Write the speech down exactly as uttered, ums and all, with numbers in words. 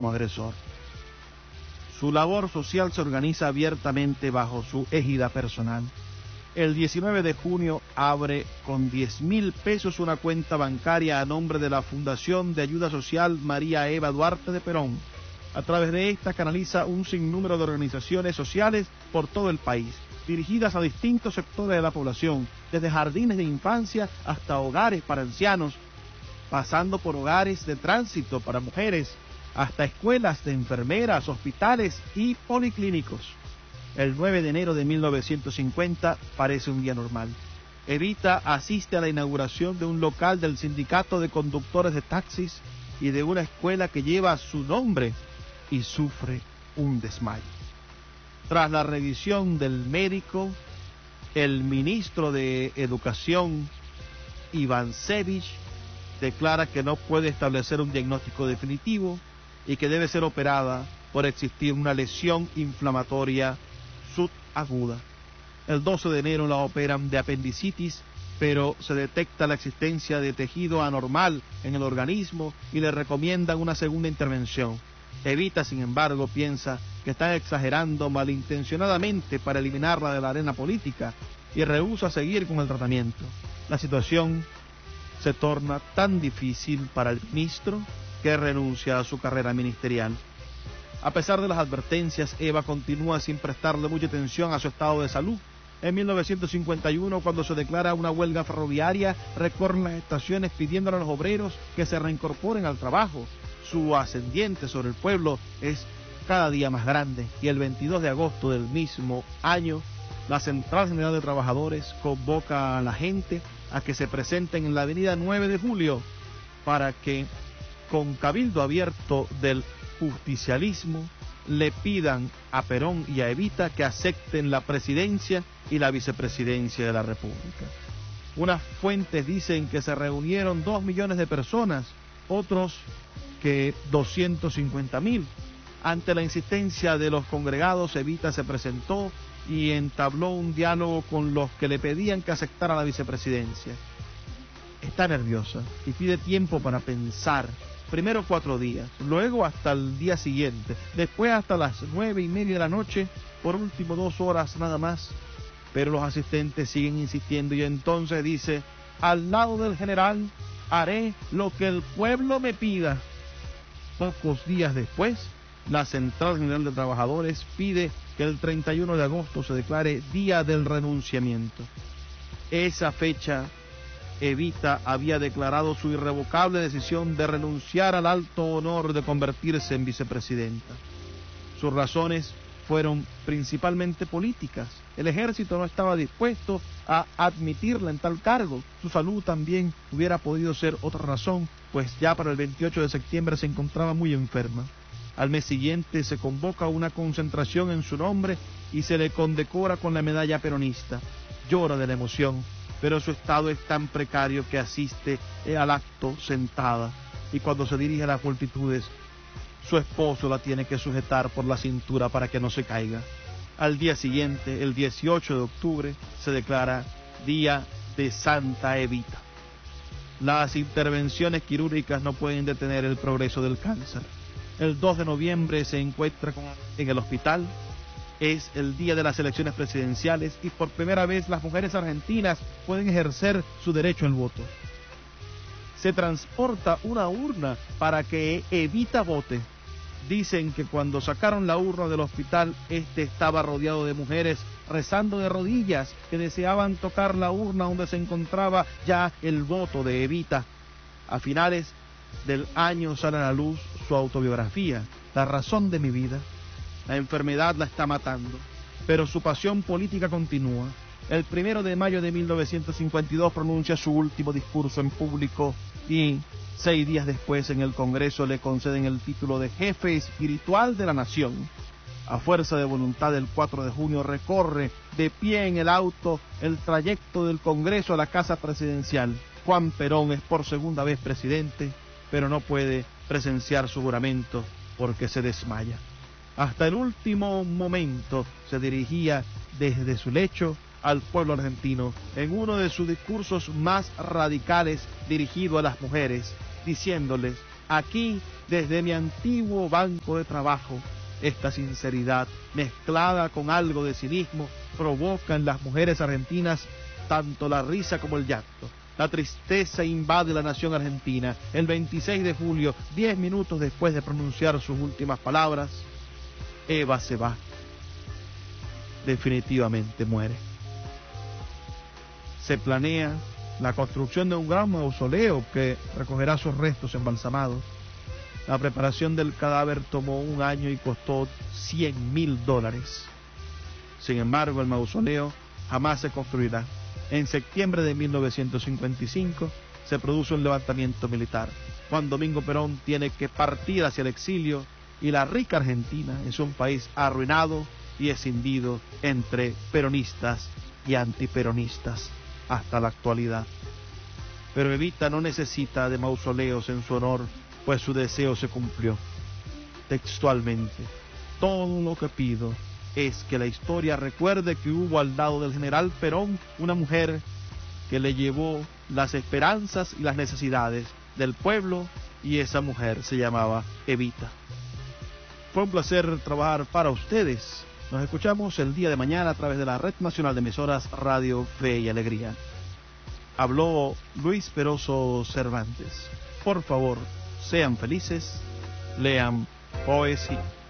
como agresor. Su labor social se organiza abiertamente bajo su égida personal. El diecinueve de junio abre con diez mil pesos una cuenta bancaria a nombre de la Fundación de Ayuda Social María Eva Duarte de Perón. A través de esta canaliza un sinnúmero de organizaciones sociales por todo el país, dirigidas a distintos sectores de la población, desde jardines de infancia hasta hogares para ancianos, pasando por hogares de tránsito para mujeres, hasta escuelas de enfermeras, hospitales y policlínicos. El nueve de enero de mil novecientos cincuenta parece un día normal. Evita asiste a la inauguración de un local del Sindicato de Conductores de Taxis y de una escuela que lleva su nombre y sufre un desmayo. Tras la revisión del médico, el ministro de Educación, Ivancevich, declara que no puede establecer un diagnóstico definitivo y que debe ser operada por existir una lesión inflamatoria subaguda. El doce de enero la operan de apendicitis, pero se detecta la existencia de tejido anormal en el organismo y le recomiendan una segunda intervención. Evita, sin embargo, piensa que están exagerando malintencionadamente para eliminarla de la arena política y rehúsa seguir con el tratamiento. La situación se torna tan difícil para el ministro que renuncia a su carrera ministerial. A pesar de las advertencias, Eva continúa sin prestarle mucha atención a su estado de salud. En mil novecientos cincuenta y uno, cuando se declara una huelga ferroviaria, recorren las estaciones pidiéndole a los obreros que se reincorporen al trabajo. Su ascendiente sobre el pueblo es cada día más grande y el veintidós de agosto del mismo año, la Central General de Trabajadores convoca a la gente a que se presenten en la avenida nueve de julio para que, con cabildo abierto del justicialismo, le pidan a Perón y a Evita que acepten la presidencia y la vicepresidencia de la República. Unas fuentes dicen que se reunieron dos millones de personas, otros que doscientos cincuenta mil. Ante la insistencia de los congregados, Evita se presentó y entabló un diálogo con los que le pedían que aceptara la vicepresidencia. Está nerviosa y pide tiempo para pensar. Primero cuatro días, luego hasta el día siguiente, después hasta las nueve y media de la noche, por último dos horas nada más. Pero los asistentes siguen insistiendo y entonces dice: al lado del general haré lo que el pueblo me pida. Pocos días después, la Central General de Trabajadores pide que el treinta y uno de agosto se declare Día del Renunciamiento. Esa fecha, Evita había declarado su irrevocable decisión de renunciar al alto honor de convertirse en vicepresidenta. Sus razones fueron principalmente políticas. El ejército no estaba dispuesto a admitirla en tal cargo. Su salud también hubiera podido ser otra razón, pues ya para el veintiocho de septiembre se encontraba muy enferma. Al mes siguiente se convoca una concentración en su nombre y se le condecora con la medalla peronista. Llora de la emoción, pero su estado es tan precario que asiste al acto sentada, y cuando se dirige a las multitudes, su esposo la tiene que sujetar por la cintura para que no se caiga. Al día siguiente, el dieciocho de octubre, se declara Día de Santa Evita. Las intervenciones quirúrgicas no pueden detener el progreso del cáncer. El dos de noviembre se encuentra en el hospital. Es el día de las elecciones presidenciales y por primera vez las mujeres argentinas pueden ejercer su derecho al voto. Se transporta una urna para que Evita vote. Dicen que cuando sacaron la urna del hospital, este estaba rodeado de mujeres rezando de rodillas que deseaban tocar la urna donde se encontraba ya el voto de Evita. A finales del año sale a la luz su autobiografía, La razón de mi vida. La enfermedad la está matando, pero su pasión política continúa. El primero de mayo de mil novecientos cincuenta y dos pronuncia su último discurso en público y seis días después en el Congreso le conceden el título de jefe espiritual de la nación. A fuerza de voluntad, el cuatro de junio recorre de pie en el auto el trayecto del Congreso a la Casa Presidencial. Juan Perón es por segunda vez presidente, pero no puede presenciar su juramento porque se desmaya. Hasta el último momento se dirigía desde su lecho al pueblo argentino en uno de sus discursos más radicales dirigido a las mujeres, diciéndoles: Aquí, desde mi antiguo banco de trabajo, esta sinceridad, mezclada con algo de cinismo, provoca en las mujeres argentinas tanto la risa como el llanto. La tristeza invade la nación argentina. El veintiséis de julio, diez minutos después de pronunciar sus últimas palabras, Eva se va. Definitivamente muere. Se planea la construcción de un gran mausoleo que recogerá sus restos embalsamados. La preparación del cadáver tomó un año y costó cien mil dólares. Sin embargo, el mausoleo jamás se construirá. En septiembre de mil novecientos cincuenta y cinco se produce un levantamiento militar. Juan Domingo Perón tiene que partir hacia el exilio y la rica Argentina es un país arruinado y escindido entre peronistas y antiperonistas hasta la actualidad. Pero Evita no necesita de mausoleos en su honor, pues su deseo se cumplió. Textualmente, todo lo que pido es que la historia recuerde que hubo al lado del general Perón una mujer que le llevó las esperanzas y las necesidades del pueblo, y esa mujer se llamaba Evita. Fue un placer trabajar para ustedes. Nos escuchamos el día de mañana a través de la Red Nacional de Emisoras Radio Fe y Alegría. Habló Luis Peroso Cervantes. Por favor, sean felices, lean poesía.